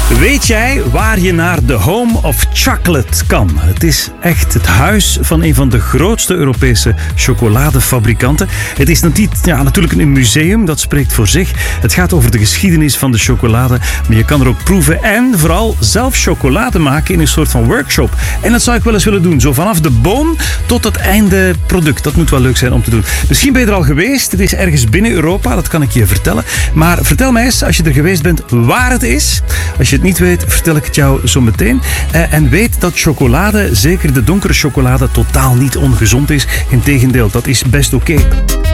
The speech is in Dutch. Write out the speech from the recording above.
Weet jij waar je naar de Home of Chocolate kan? Het is echt het huis van een van de grootste Europese chocoladefabrikanten. Het is natuurlijk een museum, dat spreekt voor zich. Het gaat over de geschiedenis van de chocolade, maar je kan er ook proeven en vooral zelf chocolade maken in een soort van workshop. En dat zou ik wel eens willen doen, zo vanaf de boom tot het einde product. Dat moet wel leuk zijn om te doen. Misschien ben je er al geweest, het is ergens binnen Europa, dat kan ik je vertellen. Maar vertel mij eens, als je er geweest bent, waar het is. Als je het niet weet, vertel ik het jou zo meteen. En weet dat chocolade, zeker de donkere chocolade, totaal niet ongezond is. Integendeel, dat is best oké.